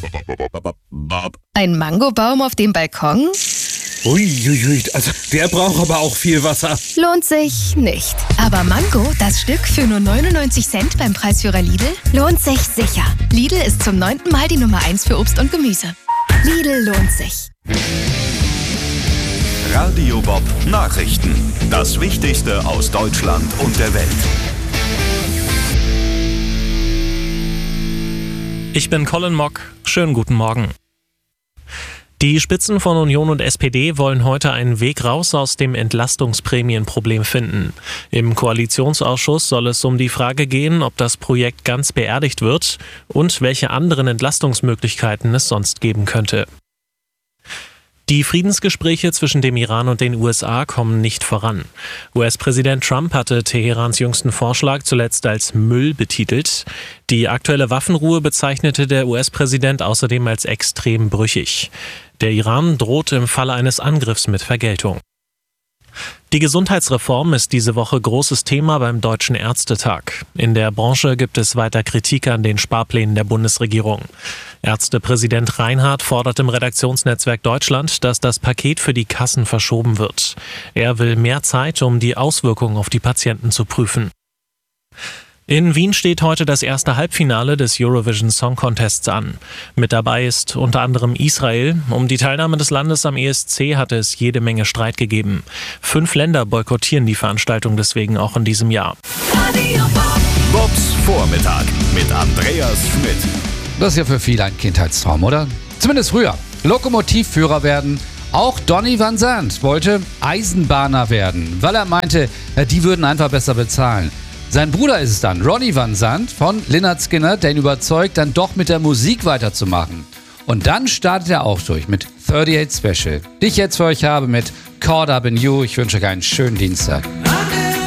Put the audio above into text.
Ein Mangobaum auf dem Balkon? Uiuiui, also der braucht aber auch viel Wasser. Lohnt sich nicht. Aber Mango, das Stück für nur 99 Cent beim Preisführer Lidl, lohnt sich sicher. Lidl ist zum 9. Mal die Nummer 1 für Obst und Gemüse. Lidl lohnt sich. Radio Bob Nachrichten. Das Wichtigste aus Deutschland und der Welt. Ich bin Colin Mock. Schönen guten Morgen. Die Spitzen von Union und SPD wollen heute einen Weg raus aus dem Entlastungsprämienproblem finden. Im Koalitionsausschuss soll es um die Frage gehen, ob das Projekt ganz beerdigt wird und welche anderen Entlastungsmöglichkeiten es sonst geben könnte. Die Friedensgespräche zwischen dem Iran und den USA kommen nicht voran. US-Präsident Trump hatte Teherans jüngsten Vorschlag zuletzt als Müll betitelt. Die aktuelle Waffenruhe bezeichnete der US-Präsident außerdem als extrem brüchig. Der Iran droht im Falle eines Angriffs mit Vergeltung. Die Gesundheitsreform ist diese Woche großes Thema beim Deutschen Ärztetag. In der Branche gibt es weiter Kritik an den Sparplänen der Bundesregierung. Ärztepräsident Reinhardt fordert im Redaktionsnetzwerk Deutschland, dass das Paket für die Kassen verschoben wird. Er will mehr Zeit, um die Auswirkungen auf die Patienten zu prüfen. In Wien steht heute das erste Halbfinale des Eurovision Song Contests an. Mit dabei ist unter anderem Israel. Um die Teilnahme des Landes am ESC hatte es jede Menge Streit gegeben. 5 Länder boykottieren die Veranstaltung deswegen auch in diesem Jahr. Bobs Vormittag mit Andreas Schmidt. Das ist ja für viele ein Kindheitstraum, oder? Zumindest früher. Lokomotivführer werden. Auch Donny van Zandt wollte Eisenbahner werden, weil er meinte, die würden einfach besser bezahlen. Sein Bruder ist es dann, Ronnie van Zandt von Lynyrd Skynyrd, der ihn überzeugt, dann doch mit der Musik weiterzumachen. Und dann startet er auch durch mit 38 Special, die ich jetzt für euch habe mit Caught Up in You. Ich wünsche euch einen schönen Dienstag.